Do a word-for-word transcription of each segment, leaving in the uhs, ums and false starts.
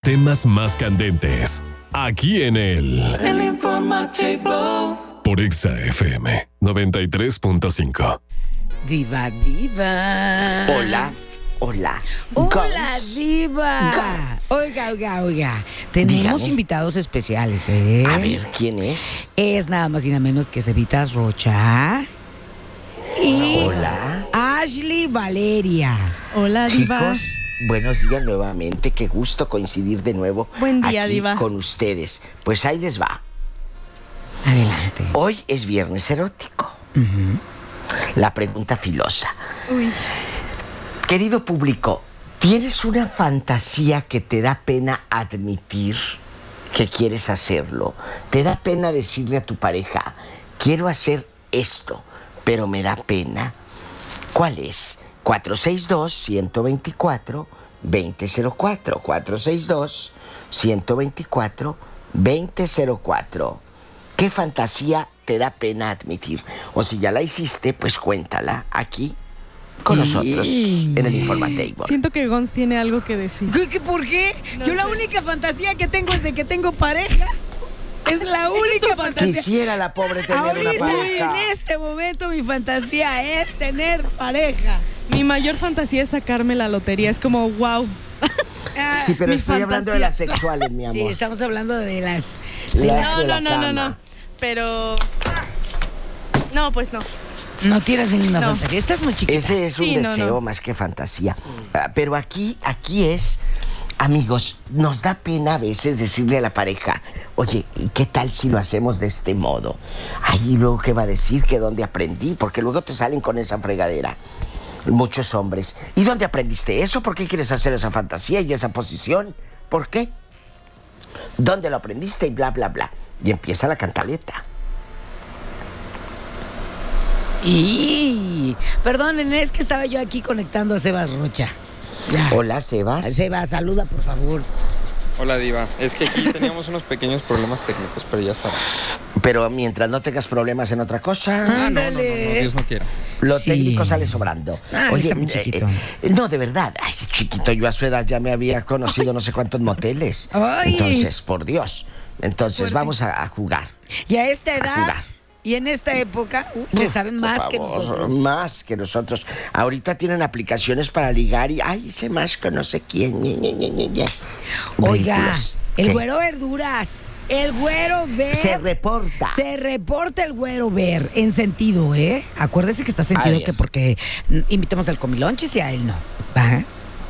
temas más candentes. Aquí en el... El Informativo. Por Exa F M noventa y tres punto cinco. Diva, diva. Hola, hola. Hola, Guns. diva. Guns. Oiga, oiga, oiga. Tenemos Dígame. invitados especiales, ¿eh? A ver, ¿quién es? Es nada más y nada menos que Cevita Rocha. Y Hola. Ashley Valeria. Hola, diva. Chicos, buenos días nuevamente. Qué gusto coincidir de nuevo Buen día, aquí diva. con ustedes. Pues ahí les va. Adelante. Hoy es viernes erótico. Ujú. La pregunta filosa. Uy, Querido público, ¿tienes una fantasía que te da pena admitir que quieres hacerlo? ¿Te da pena decirle a tu pareja, quiero hacer esto, pero me da pena? ¿Cuál es? cuatro seis dos, uno dos cuatro, dos cero cero cuatro. cuatro seis dos, uno dos cuatro, dos cero cero cuatro. ¿Qué fantasía te da pena admitir? O si ya la hiciste, pues cuéntala aquí con nosotros en el Informatable. siento que Gons tiene algo que decir. ¿Qué, qué, ¿Por qué? No Yo la sé. única fantasía que tengo es de que tengo pareja. Es la única fantasía. Quisiera la pobre tener una Ahorita, pareja. en este momento, mi fantasía es tener pareja. Mi mayor fantasía es sacarme la lotería. Es como, wow. Ah, Sí, pero Mi estoy hablando de fantasía. las sexuales, mi sí, amor. estamos hablando de las... La- No, de la no, no, no, cama. no. Pero... No, pues no. No tienes ninguna No. fantasía. Estás muy chiquita. Ese es un Sí, no, deseo no. más que fantasía. Ah, Pero aquí, aquí es, amigos, nos da pena a veces decirle a la pareja, oye, ¿y qué tal si lo hacemos de este modo? Ahí luego, ¿qué va a decir? ¿Que dónde aprendí? Porque luego te salen con esa fregadera. Muchos hombres. ¿Y dónde aprendiste eso? ¿Por qué quieres hacer esa fantasía y esa posición? ¿Por qué? ¿Dónde lo aprendiste? Y bla, bla, bla. Y empieza la cantaleta. Y... Perdonen, es que estaba yo aquí conectando a Sebas Rocha. Ya. Hola, Sebas. Sebas, saluda, por favor. Hola, diva. Es que aquí teníamos unos pequeños problemas técnicos, pero ya estamos. Pero mientras no tengas problemas en otra cosa, Ah, no, no, no, Ándale. no, Dios no quiera. lo Sí. técnico sale sobrando. Ah, está muy chiquito. eh, no, de verdad. Ay, chiquito, yo a su edad ya me había conocido no sé cuántos moteles. Ay. Entonces, por Dios. Entonces, Fuerte. vamos a, a jugar. Y a esta A edad jugar. y en esta época uh, se Uf, saben por más que favor, nosotros. Más que nosotros. Ahorita tienen aplicaciones para ligar y, ay, sé más que no sé quién. ñe, ñe, ñe, ñe, ñe. Oiga, Ridículos. el ¿Qué? güero verduras. El güero ver. Se reporta. Se reporta el güero ver en sentido, ¿eh? Acuérdese que está sentido ver. que porque mm, invitamos al comilonchis y a él no. ¿Va?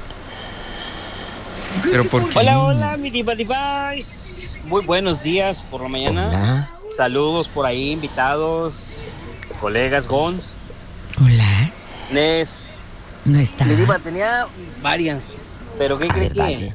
Pero ¿por qué? Hola, hola, mi diva divas. Muy buenos días por la mañana. Hola. Saludos por ahí, invitados, colegas, Gons, Hola. Nes. No está. Mi diva tenía varias, pero ¿qué A crees ver, que? dale.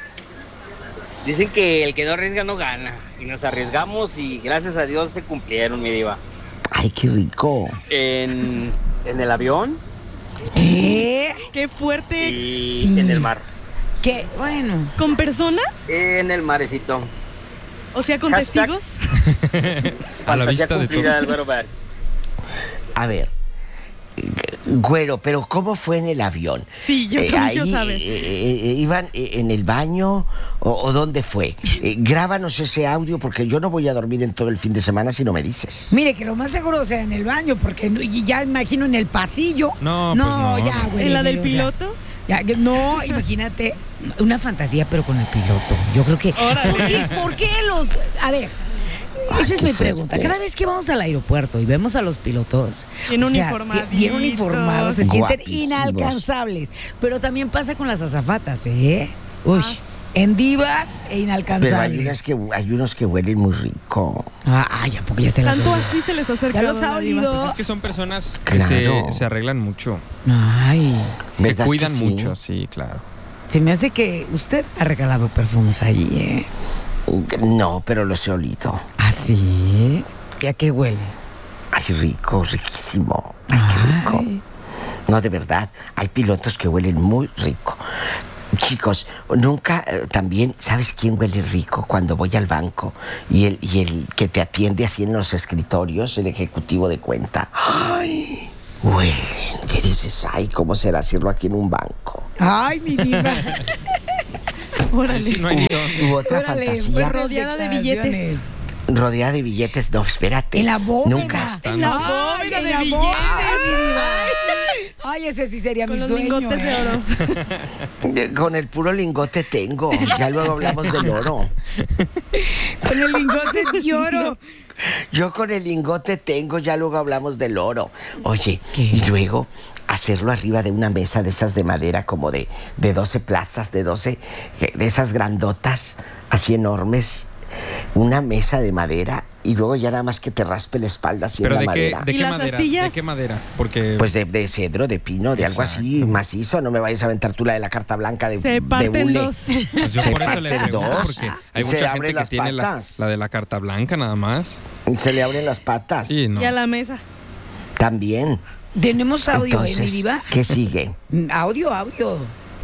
Dicen que el que no arriesga no gana. Y nos arriesgamos y gracias a Dios se cumplieron, mi diva. Ay, qué rico. En, en el avión ¿Eh? Qué fuerte. y Sí. en el mar. ¿Qué? Bueno. ¿Con personas? En el marecito. O sea, con Hashtag. testigos. A la Fantasía vista de cumplida todo. Álvaro Bergs. A ver. Güero, pero ¿cómo fue en el avión? Sí, yo Eh, también ahí, quiero saber. eh, eh, ¿Iban eh, en el baño o, o dónde fue? Eh, grábanos ese audio porque yo no voy a dormir en todo el fin de semana si no me dices. Mire, que lo más seguro sea en el baño, porque no- y ya imagino en el pasillo. No, pues no, ya, no. güey. ¿En la del o sea, piloto? ya, que- no, imagínate, una fantasía, pero con el piloto. Yo creo que. Órale. ¿Por qué, por qué los.? A ver. Ay, Esa es qué mi fuerte. pregunta. Cada vez que vamos al aeropuerto y vemos a los pilotos, Bien o sea, uniformaditos. bien uniformados, se sienten Guapísimos. inalcanzables. Pero también pasa con las azafatas, ¿eh? Uy, Ah, sí. en divas e Pero hay, inalcanzables. unas que, hay unos que huelen muy rico. Ah, ay, ya, porque ya se las Tanto olió. así se les acerca. Ya los ha olido. Pues es que son personas que Claro. se, se arreglan mucho. Ay, Se ¿Verdad que cuidan sí? mucho, sí, claro. se me hace que usted ha regalado perfumes ahí, ¿eh? No, pero los he olido. ¿Ah, sí? ¿Ya qué huele? Ay, rico, riquísimo. Ay, qué rico. Ay. No, de verdad, hay pilotos que huelen muy rico. Chicos, nunca eh, también, ¿sabes quién huele rico? Cuando voy al banco y el, y el que te atiende así en los escritorios, el ejecutivo de cuenta. ¡Ay! Huelen. ¿Qué dices? Ay, ¿cómo será hacerlo aquí en un banco? Ay, mi diva. Órale. Sí, no hay ni dónde. U otra Órale, fantasía buenas Rodeada de billetes. declaraciones. rodeada de billetes. No, espérate. En la bóveda. Nunca. En la Ay, bóveda en de la billetes. bóveda, mi diva. Ay, ese sí sería Con mi los sueño. lingotes de ¿eh? oro. De- Con el puro lingote tengo. Ya luego hablamos del oro. Con el lingote de oro. Yo con el lingote tengo, ya luego hablamos del oro. Oye, ¿Qué? y luego hacerlo arriba de una mesa de esas de madera, como de, de doce plazas, de doce, eh, de esas grandotas, así enormes. Una mesa de madera y luego ya nada más que te raspe la espalda así ¿Pero en la de qué, madera. de ¿Y qué las madera? astillas? ¿De qué madera? Porque Pues de, de cedro, de pino, de algo así Exacto. macizo. No me vayas a aventar tú la de la carta blanca de, Se de parten hule. dos. pues yo se por eso le parten pregunto, dos. porque hay Se mucha abren gente que las tiene la, patas. la de la carta blanca nada más. Se le abren las patas. Sí, no. Y a la mesa. También. Tenemos audio, ¿eh, mi Entonces, diva? ¿qué sigue? Mm, Audio, audio.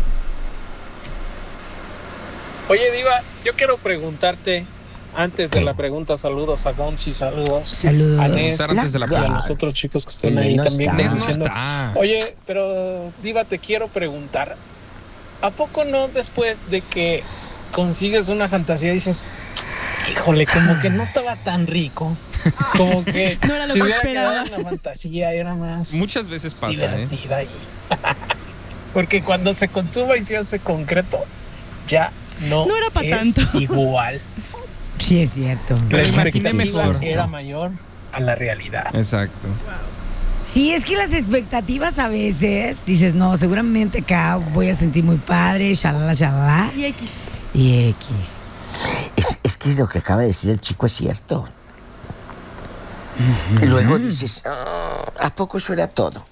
Oye, Diva, yo quiero preguntarte, antes de ¿Qué? la pregunta, saludos a Gonzi, saludos Saludos. a Nes Estar antes de la y a pregunta. los otros chicos que están El ahí no también está. Nes no conduciendo. está. Oye, pero Diva, te quiero preguntar, ¿a poco no después de que consigues una fantasía dices, híjole, como que no estaba tan rico? Como que No era lo si que hubiera esperaba. quedado en la fantasía era más Muchas veces pasa, ¿eh? divertida y porque cuando se consuma y se hace concreto, ya no, No era pa' es tanto. igual. Sí, es cierto. La Lo imaginé expectativa mejor. era mayor a la realidad. Exacto. Sí, es que las expectativas a veces dices, no, seguramente acá voy a sentir muy padre, shalala, shalala. Y X. Y X. Es, es que lo que acaba de decir el chico es cierto. Y luego dices, "Ah, ¿a poco eso era todo?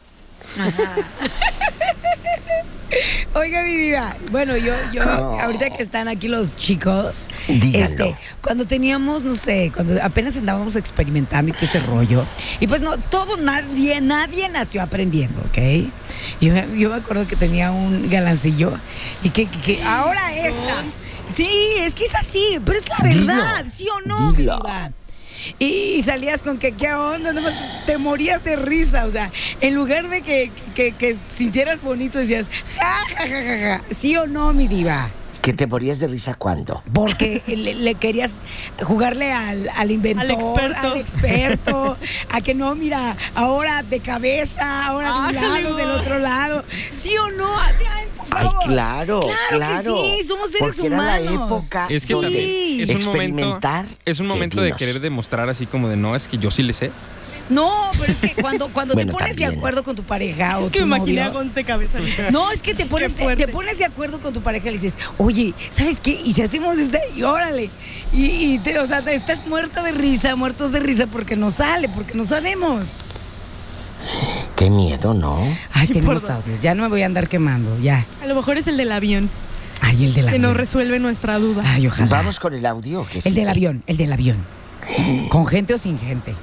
Oiga, mi diva, bueno, yo, yo, Oh. ahorita que están aquí los chicos, Díganlo. este, cuando teníamos, no sé, cuando apenas andábamos experimentando y todo ese rollo, y pues no, todo, nadie, nadie nació aprendiendo, ¿ok? Yo, me- yo me acuerdo que tenía un galancillo y que, que, que ahora esta, sí, es que es así, pero es la Dilo, verdad, ¿sí o no, mi dilo. diva? Y, y salías con que, ¿qué onda? Nada más te morías de risa. O sea, en lugar de que, que, que sintieras bonito, decías, ja, ja, ja, ja, ja. ¿Sí o no, mi diva? ¿Que te morías de risa cuándo? Porque le, le querías jugarle al, al inventor, Al experto. al experto, a que no, mira, ahora de cabeza, ahora de un Ah, lado, Hollywood. del otro lado. ¿Sí o no? Ay, por Ay, favor. claro, Claro, claro. que sí, somos seres Porque humanos. era la época Es que donde también es un momento, experimentar. es un ¿Qué? momento de Dinos. querer demostrar así como de no, es que yo sí le sé. No, pero es que cuando, cuando Bueno, te pones de también. acuerdo con tu pareja o Es que tu me imaginé novio, a Gonz de cabeza. no, es que te pones, Qué te, fuerte. te pones de acuerdo con tu pareja y le dices, oye, ¿sabes qué? Y si hacemos esta, y órale. Y, y te, o sea, te estás muerta de risa, muertos de risa porque no sale, porque no sabemos. Qué miedo, ¿no? Ay, Sí, tenemos por- audios, ya no me voy a andar quemando, ya. A lo mejor es el del avión, Ay, el del que avión. nos resuelve nuestra duda. Ay, ojalá. Vamos con el audio. Que El sigue. del avión, el del avión. ¿Con gente o sin gente?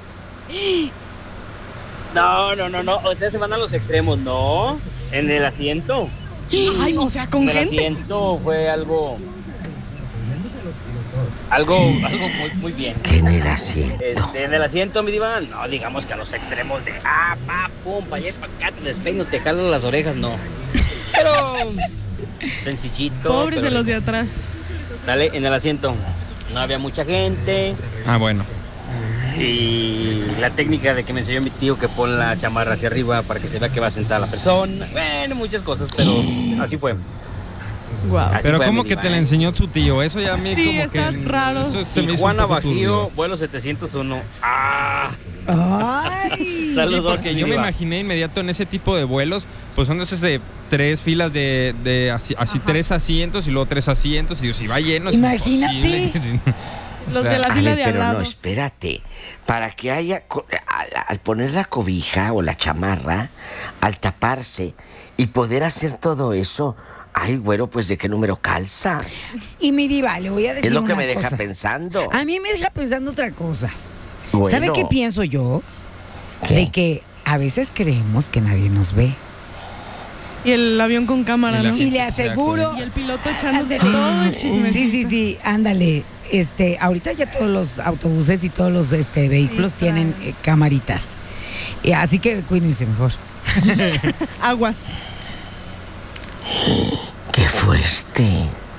No, no, no, no. Ustedes se van a los extremos, no. En el asiento. Ay, o sea, con En el gente. asiento fue algo. Algo, algo muy, muy bien. ¿Qué en el asiento? Este, en el asiento, mi diva, no digamos que a los extremos de ah, pa, pum, pa' allá y pa' acá, te despeino, te jalo las orejas, no. Pero sencillito. Pobres pero de los de rico. atrás. Sale en el asiento. No había mucha gente. Ah, bueno. Y la técnica de que me enseñó mi tío que pon la chamarra hacia arriba para que se vea que va sentada la persona. Bueno, muchas cosas, pero así fue. Wow. Así Pero fue, ¿cómo mi que diva, te la ¿eh? enseñó tu tío? Eso ya a mí Sí, como que... está raro. Eso se me hizo un Tijuana poco Bajío, turbio. vuelo setecientos uno. Ah, Ay. Sí, saludos. porque yo me diva. imaginé inmediato en ese tipo de vuelos, pues son esos de tres filas de, de así, así tres asientos y luego tres asientos y digo, si va lleno es Imagínate. imposible. O Los sea, de la A fila ver, de al pero lado. no, espérate. Para que haya, co- al, al poner la cobija o la chamarra, al taparse y poder hacer todo eso, ay, güero, pues ¿de qué número calzas? Y mi diva, le voy a decir Es lo que una me deja cosa. pensando. A mí me deja pensando otra cosa. Bueno, ¿Sabe qué pienso yo? ¿qué? De que a veces creemos que nadie nos ve. Y el avión con cámara, Y la ¿no? gente- Y le aseguro... Y el piloto echándose Ándale. todo el chisme. Sí, sí, sí, ándale. Este, ahorita ya todos los autobuses y todos los este, vehículos Sí, tienen traen. eh, camaritas. Y así que cuídense mejor. Aguas. Qué fuerte.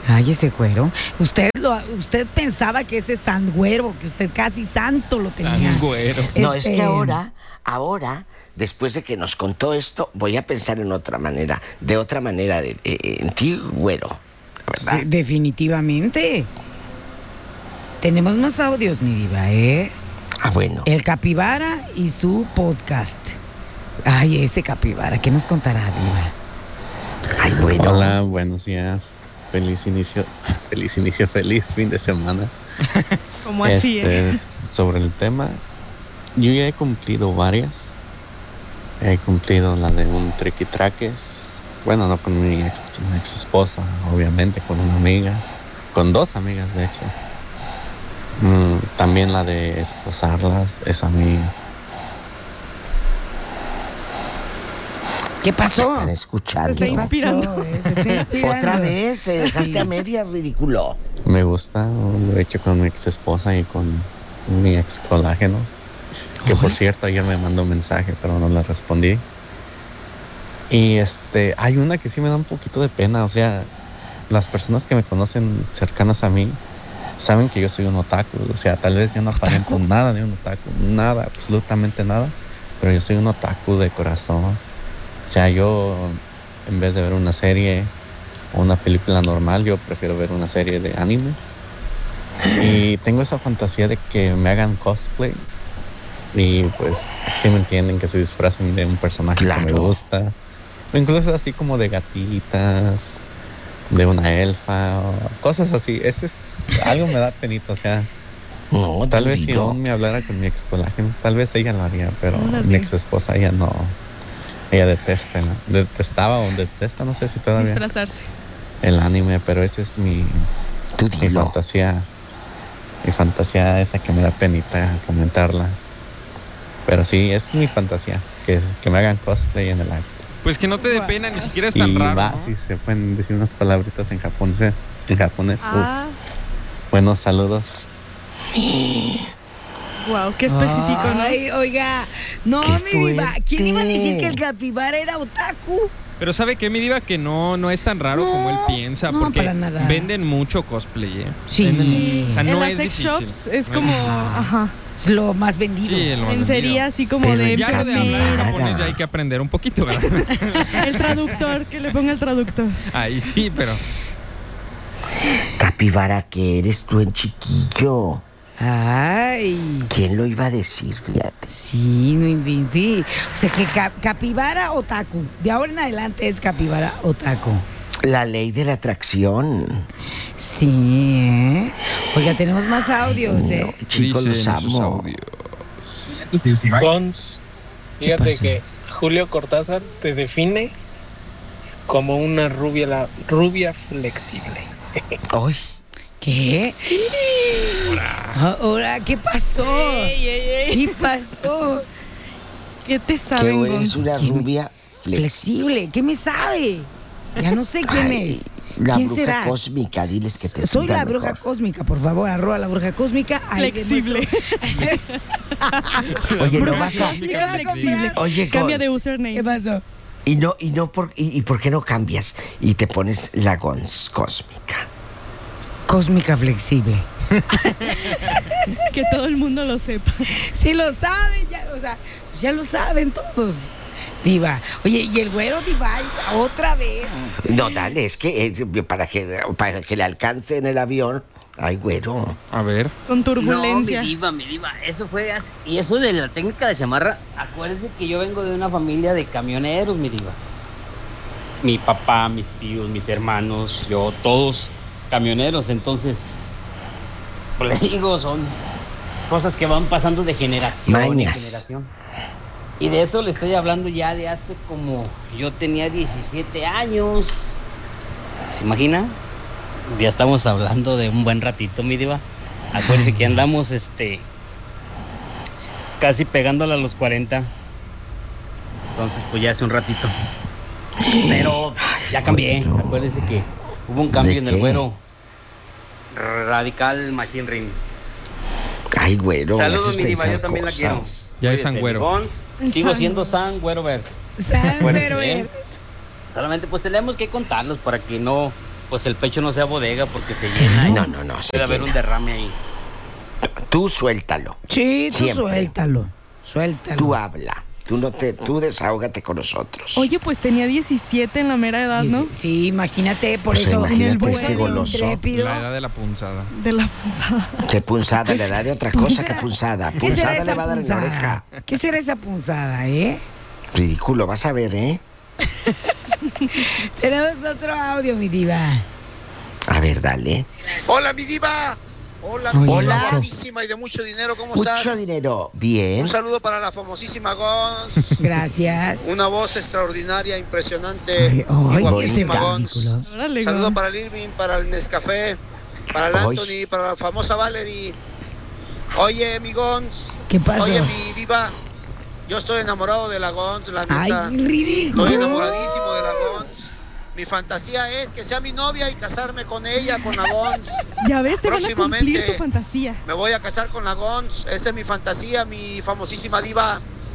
Ay, ese güero. Usted lo, usted pensaba que ese sangüero, que usted casi santo lo tenía. Sangüero. No, es Este, que ahora, ahora, después de que nos contó esto, voy a pensar en otra manera, de otra manera, de, eh, en ti, güero, ¿verdad? de- definitivamente. Tenemos más audios, mi diva, ¿eh? Ah, bueno. El Capibara y su podcast. Ay, ese Capibara, ¿qué nos contará, diva? Ay, bueno. Hola, buenos días. Feliz inicio, feliz inicio, feliz fin de semana. Como así, Este, ¿eh? Sobre el tema, yo ya he cumplido varias. He cumplido la de un triquitraques. Bueno, no con mi ex, ex esposa, obviamente, con una amiga. Con dos amigas, de hecho. Mm, también la de esposarlas, esa amiga. ¿Qué pasó? Están escuchando. Se está inspirando. eh? Se está inspirando. Otra vez, se dejaste a media, ridículo. Me gusta, lo he hecho con mi ex esposa y con mi ex colágeno. Que por Ay. cierto, ayer me mandó un mensaje, pero no le respondí. Y este, hay una que sí me da un poquito de pena. O sea, las personas que me conocen cercanas a mí saben que yo soy un otaku. O sea, tal vez yo no aparento ¿Otaku? nada de un otaku, nada, absolutamente nada. Pero yo soy un otaku de corazón. O sea, yo en vez de ver una serie o una película normal, yo prefiero ver una serie de anime. Y tengo esa fantasía de que me hagan cosplay. Y pues, sí me entienden, que se disfracen de un personaje que me Claro. gusta. O incluso así como de gatitas, de una elfa, o cosas así. Eso es algo me da penita, o sea. No, Tal vez si digo. aún me hablara con mi ex colágeno, tal vez ella lo haría, pero Órale. mi ex esposa, ella no. Ella detesta, ¿no? Detestaba o detesta, no sé si todavía, Disfrazarse. el anime, pero esa es mi, Tú mi dilo. fantasía. Mi fantasía esa que me da penita comentarla. Pero sí, es mi fantasía, que, que me hagan cosplay en el acto. Pues que no te dé pena, ni siquiera es tan y raro, va, ¿no? si se pueden decir unas palabritas en japonés. En japonés, Ah, uf. Buenos saludos. wow, qué específico, ¿no? Ay, oiga, no, Qué mi diva. ¿Quién iba a decir fuerte. que el Capibara era otaku? Pero ¿sabe qué, mi diva? Que no, no es tan raro No, como él piensa, no, porque para nada. venden mucho cosplay, ¿eh? Sí. Venden Sí, mucho. O sea, en no las es sex difícil. shops es No como, difícil. ajá, Es lo más vendido. Sí, el más lencería vendido. así como Pero de Ya lo de hablar en enfermera. japonés ya hay que aprender un poquito, ¿verdad? El traductor, que le ponga el traductor. Ahí sí, pero... Capibara, que eres tú en chiquillo. Ay. ¿Quién lo iba a decir? Fíjate. Sí, no inventé. O sea que cap- Capibara otaku. De ahora en adelante es Capibara otaku. La ley de la atracción. Sí, ¿eh? Oiga, tenemos más audios, No, ¿eh? chicos, los Dicen sus amo. audios. Gons, ¿Qué fíjate pasó? que Julio Cortázar te define como una rubia, la rubia flexible. Ay, ¿Qué? Ahora, ¿qué pasó? Ey, ey, ey. ¿Qué pasó? ¿Qué te que saben, eres Gons? una ¿Quién? rubia flexible. Flexible. ¿Qué me sabe? Ya no sé quién Ay, es. La ¿Quién bruja será? cósmica, diles que te Soy sigan la bruja mejor. cósmica, por favor, arroba la bruja cósmica. Ahí Flexible. Oye, no Bruja vas a... cósmica flexible. Oye, Cambia de Gons, ¿Qué username. pasó? y no, y no por, y, y por qué no cambias y te pones la Gons cósmica. Cósmica flexible. Que todo el mundo lo sepa. Si lo saben, ya, o sea, ya lo saben todos. Diva. Oye, y el güero Device, otra vez. No, dale, es que eh, para que para que le alcance en el avión. Ay, güero. A ver. Con No, mi turbulencia. diva, mi diva, eso fue hace- y eso de la técnica de chamarra, acuérdese que yo vengo de una familia de camioneros, mi diva. Mi papá, mis tíos, mis hermanos, yo, todos camioneros, entonces, pues le digo, son cosas que van pasando de generación Mañas. en generación. Y de eso le estoy hablando ya de hace como, yo tenía diecisiete años, ¿se imagina? Ya estamos hablando de un buen ratito, mi diva. Acuérdese que andamos, este, casi pegándole a los cuarenta. Entonces, pues ya hace un ratito. Pero ya cambié. güero. Acuérdese que hubo un cambio ¿De en el qué? güero. Radical Machine Ring. Ay, güero. me Saludos, haces mi diva, pensar yo también la quiero. cosas. Ya es Cuídese, San Güero. mi Gons. Sigo siendo San Güero Verde. San Acuérdense, Güero, ¿eh? Solamente pues tenemos que contarlos para que no pues el pecho no sea bodega porque se llena. y No, no, no, se Puede haber llena. un derrame ahí. Tú suéltalo. Sí, tú Siempre. suéltalo. Suéltalo. Tú habla. Tú no te, tú desahógate con nosotros. Oye, pues tenía diecisiete en la mera edad, ¿no? Sí, sí, imagínate, por Pues eso. imagínate por eso este el goloso. intrépido. La edad de la punzada. De la punzada. Qué punzada, le da de otra cosa que punzada. ¿Qué será Punzada esa le va a dar en la punzada? oreja. ¿Qué será esa punzada, eh? Ridículo, vas a ver, ¿eh? Tenemos otro audio, mi diva. A ver, dale. Hola, mi diva. Hola, Oye, mi Hola. diva guapísima y de mucho dinero. ¿Cómo Mucho estás? dinero. Bien. Un saludo para la famosísima Gons. Gracias. Una voz extraordinaria, impresionante. Ay, y ay, guapísima ese Gons. ridículo. Órale, Saludo Gon. para el Irving, para el Nescafé, para el Ay. Anthony, para la famosa Valerie. Oye, mi Gons. ¿Qué pasó? Oye, mi diva. Yo estoy enamorado de la Gons, la Ay, neta. ridículo. Estoy enamoradísimo de la Gons. Mi fantasía es que sea mi novia y casarme con ella, con la Gons. Ya ves, te van a cumplir Próximamente. tu fantasía. Me voy a casar con la Gons. Esa es mi fantasía, mi famosísima diva.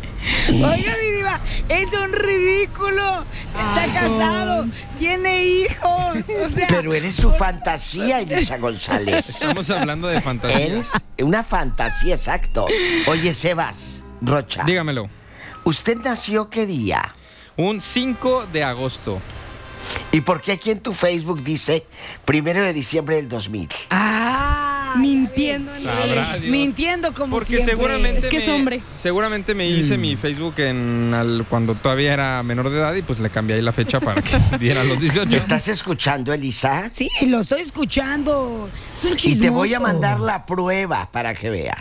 Oiga, mi diva, es un ridículo. Está Ay, casado, Gon. tiene hijos. O sea, Pero eres su fantasía, Elisa González. Estamos hablando de fantasía. Eres una fantasía, exacto. Oye, Sebas Rocha. Dígamelo. ¿Usted nació qué día? Un cinco de agosto. ¿Y por qué aquí en tu Facebook dice primero de diciembre del dos mil? Ah, Mintiendo. en Sabrá redes. Dios. mintiendo como Porque siempre. seguramente Es que es me- hombre. Seguramente me hice Mm. mi Facebook en al- cuando todavía era menor de edad y pues le cambié ahí la fecha para que diera los dieciocho. ¿Me estás escuchando, Elisa? Sí, lo estoy escuchando. Es un Y chismoso. te voy a mandar la prueba para que veas.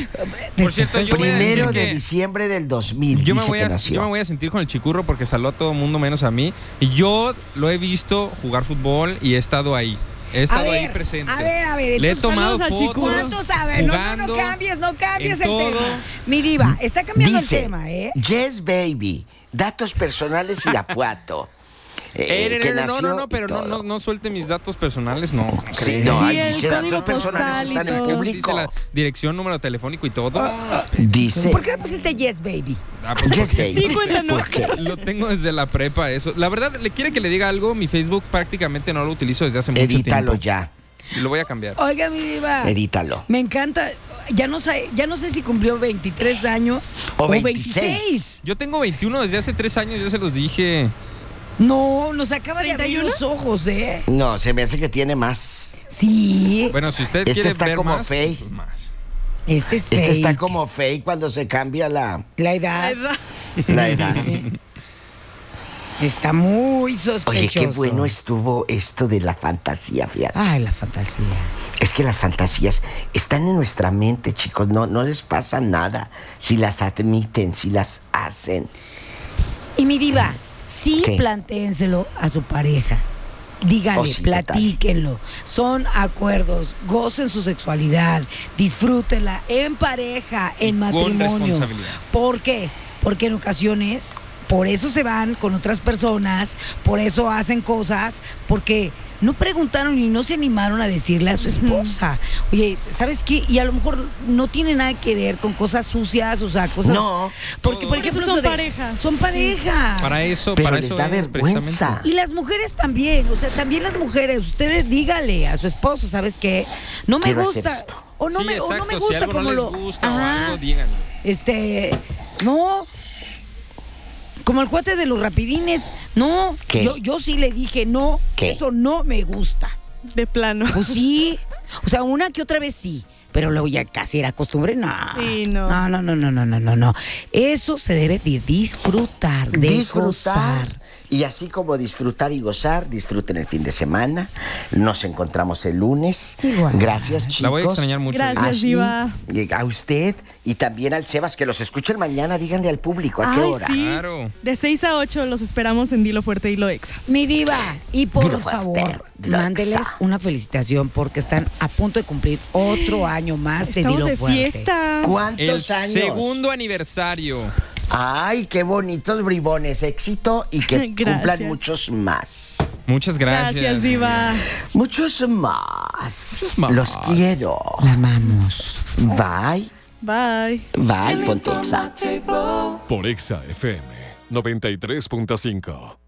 Por cierto, yo voy a decir Primero de que diciembre del dos mil. yo me, dice voy que a, nació. yo me voy a sentir con el chicurro porque saludó a todo el mundo menos a mí. Y yo lo he visto jugar fútbol y he estado ahí. He A estado ver, ahí presente. a ver, a ver. Le he entonces, tomado saludos al fotos. Chicurro. ¿cuánto sabes? No, no, no jugando, cambies, no cambies en el todo. tema. Mi diva, está cambiando Dice, el tema, ¿eh? Yes, baby. Datos personales Irapuato. Eh, Eh, que no, no, nació no, no, pero y no, todo. no, no suelte mis datos personales, no. ¿cómo Sí, crees? no, Sí, ahí el dice código datos personales postal y están en todo. público. Dice la dirección, número telefónico y todo. Dice, ¿Por qué le pusiste yes, baby? Ah, pues, Yes, porque baby. Sí, cuéntanos. ¿Por qué? Lo tengo desde la prepa, eso. La verdad, ¿le quiere que le diga algo? Mi Facebook prácticamente no lo utilizo desde hace mucho Edítalo tiempo. ya, Y lo voy a cambiar. Oiga, mi diva. edítalo. Me encanta. Ya no sé, ya no sé si cumplió veintitrés años O o, veintiséis. veintiséis. Yo tengo veintiuno desde hace tres años, ya se los dije. No, nos acaba de abrir ¿treinta y uno? los ojos, ¿eh? No, se me hace que tiene más. Sí. Bueno, si usted Este quiere está ver como más, Fey. pues más. Este es fake. Este está como fake cuando se cambia la, La edad. la edad. Está muy Oye, sospechoso. qué bueno estuvo esto de la fantasía, fíjate. Ay, la fantasía. Es que las fantasías están en nuestra mente, chicos. No, no les pasa nada si las admiten, si las hacen. Y mi diva, sí ¿Qué? plantéenselo a su pareja. Díganle, Oh, sí, total. platíquenlo. Son acuerdos, gocen su sexualidad, disfrútenla en pareja, en Con matrimonio. responsabilidad. ¿Por qué? Porque en ocasiones, por eso se van con otras personas, por eso hacen cosas, porque no preguntaron y no se animaron a decirle a su esposa. Oye, ¿sabes qué? Y a lo mejor no tiene nada que ver con cosas sucias, o sea, cosas... No. Porque, por Por ejemplo, eso son eso de- pareja. Son pareja. Para eso, Pero para les eso da es vergüenza. precisamente. Y las mujeres también, o sea, también las mujeres, ustedes dígale a su esposo, ¿sabes qué? No me Quiero hacer gusta. esto. O no, Sí, me, o exacto, no me si gusta algo como no lo. les gusta Ajá. o algo, díganlo. Este, no. Como el cuate de los rapidines, no. ¿Qué? Yo, yo sí le dije, no, ¿Qué? eso no me gusta. De plano. Pues sí. O sea, una que otra vez sí. Pero luego ya casi era costumbre, no. Sí, no. No, no, no, no, no, no, no, no. Eso se debe de disfrutar, de Disfrutar. gozar. Y así como disfrutar y gozar, disfruten el fin de semana. Nos encontramos el lunes. Igual. Gracias, chicos. La voy a extrañar mucho. Gracias. Ashley, Diva. y a usted y también al Sebas, que los escuchen mañana. Díganle al público a qué Ay, hora. sí. Claro. De seis a ocho los esperamos en Dilo Fuerte y Lo Exa. Mi diva, y por Dilo fuerte, favor, dilo mándeles exa. una felicitación porque están a punto de cumplir otro año más de Estamos Dilo de Fuerte. fiesta. El ¿Cuántos años? segundo aniversario. Ay, qué bonitos bribones. Éxito y que Gracias. cumplan muchos más. Muchas gracias. Gracias, Diva. Muchos más. más. Los quiero. La amamos. Bye. Bye. Bye, Pontexa. My table. Por Exa F M noventa y tres punto cinco.